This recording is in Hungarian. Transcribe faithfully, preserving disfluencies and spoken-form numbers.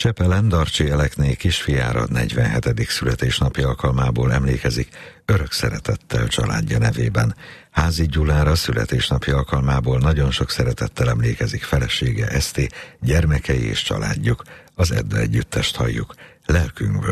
Csepelen Darcsi Elekné kisfiára negyvenhetedik születésnapi alkalmából emlékezik örök szeretettel családja nevében. Házi Gyulára születésnapi alkalmából nagyon sok szeretettel emlékezik felesége Eszti, gyermekei és családjuk. Az Edda együttest halljuk. Lelkünkből.